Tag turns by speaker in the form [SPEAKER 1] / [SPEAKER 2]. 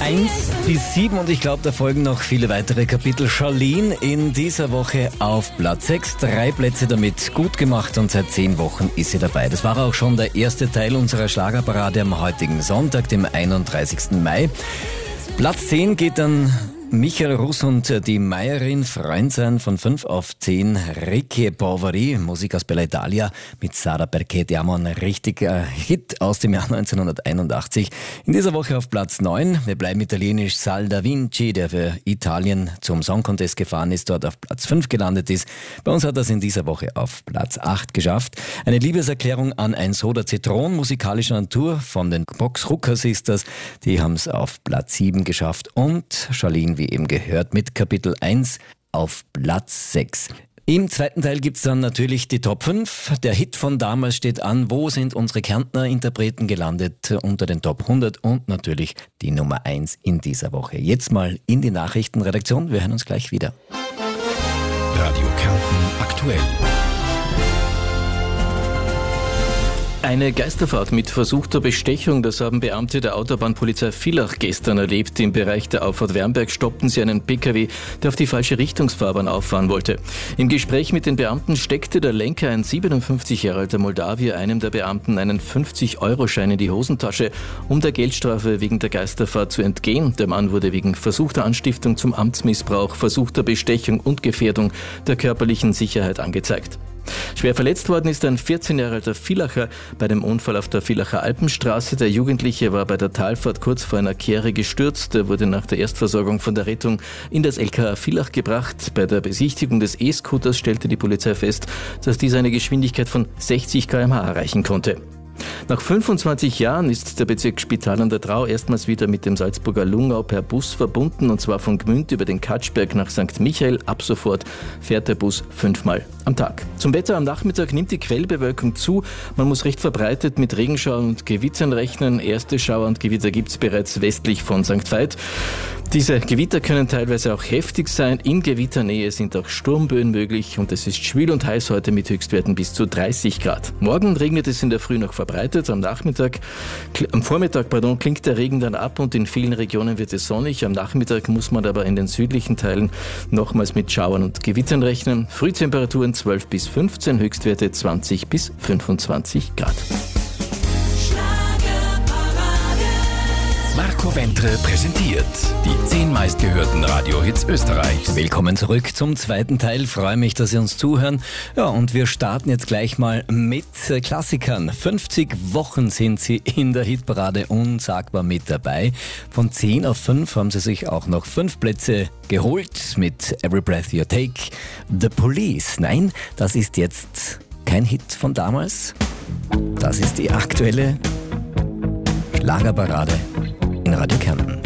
[SPEAKER 1] 1 bis 7 und ich glaube, da folgen noch viele weitere Kapitel. Charlene in dieser Woche auf Platz 6, 3 Plätze damit gut gemacht und seit 10 Wochen ist sie dabei. Das war auch schon der erste Teil unserer Schlagerparade am heutigen Sonntag, dem 31. Mai. Platz 10 geht dann Michael Russ und die Meierin, Freund sein, von 5 auf 10. Ricky Poveri, Musik aus Bella Italia mit Sara Perché Diamo, ein richtiger Hit aus dem Jahr 1981. In dieser Woche auf Platz 9. Wir bleiben italienisch. Sal da Vinci, der für Italien zum Song Contest gefahren ist, dort auf Platz 5 gelandet ist. Bei uns hat er es in dieser Woche auf Platz 8 geschafft. Eine Liebeserklärung an ein Soda Zitron musikalischer Natur von den Box Ruckers ist das. Die haben es auf Platz 7 geschafft und Charlene, wie eben gehört, mit Kapitel 1 auf Platz 6. Im zweiten Teil gibt's dann natürlich die Top 5. Der Hit von damals steht an. Wo sind unsere Kärntner Interpreten gelandet unter den Top 100? Und natürlich die Nummer 1 in dieser Woche. Jetzt mal in die Nachrichtenredaktion. Wir hören uns gleich wieder.
[SPEAKER 2] Radio Kärnten aktuell.
[SPEAKER 3] Eine Geisterfahrt mit versuchter Bestechung, das haben Beamte der Autobahnpolizei Villach gestern erlebt. Im Bereich der Auffahrt Wernberg stoppten sie einen Pkw, der auf die falsche Richtungsfahrbahn auffahren wollte. Im Gespräch mit den Beamten steckte der Lenker, ein 57 Jahre alter Moldawier, einem der Beamten einen 50-Euro-Schein in die Hosentasche, um der Geldstrafe wegen der Geisterfahrt zu entgehen. Der Mann wurde wegen versuchter Anstiftung zum Amtsmissbrauch, versuchter Bestechung und Gefährdung der körperlichen Sicherheit angezeigt. Schwer verletzt worden ist ein 14 Jahre alter Villacher bei dem Unfall auf der Villacher Alpenstraße. Der Jugendliche war bei der Talfahrt kurz vor einer Kehre gestürzt. Er wurde nach der Erstversorgung von der Rettung in das LKA Villach gebracht. Bei der Besichtigung des E-Scooters stellte die Polizei fest, dass dieser eine Geschwindigkeit von 60 km/h erreichen konnte. Nach 25 Jahren ist der Bezirk Spital an der Drau erstmals wieder mit dem Salzburger Lungau per Bus verbunden, und zwar von Gmünd über den Katschberg nach St. Michael. Ab sofort fährt der Bus 5-mal am Tag. Zum Wetter: am Nachmittag nimmt die Quellbewölkung zu. Man muss recht verbreitet mit Regenschauern und Gewittern rechnen. Erste Schauer und Gewitter gibt es bereits westlich von St. Veit. Diese Gewitter können teilweise auch heftig sein. In Gewitternähe sind auch Sturmböen möglich und es ist schwül und heiß heute mit Höchstwerten bis zu 30 Grad. Morgen regnet es in der Früh noch verbreitet. Am Vormittag klingt der Regen dann ab und in vielen Regionen wird es sonnig. Am Nachmittag muss man aber in den südlichen Teilen nochmals mit Schauern und Gewittern rechnen. Frühtemperaturen 12 bis 15, Höchstwerte 20 bis 25 Grad.
[SPEAKER 2] Marco Ventre präsentiert die 10 meistgehörten Radiohits Österreichs.
[SPEAKER 1] Willkommen zurück zum zweiten Teil. Freue mich, dass Sie uns zuhören. Ja, und wir starten jetzt gleich mal mit Klassikern. 50 Wochen sind sie in der Hitparade unsagbar mit dabei. Von 10 auf 5 haben sie sich auch noch 5 Plätze geholt mit Every Breath You Take. The Police. Nein, das ist jetzt kein Hit von damals. Das ist die aktuelle Schlagerparade in Radio Kärnten.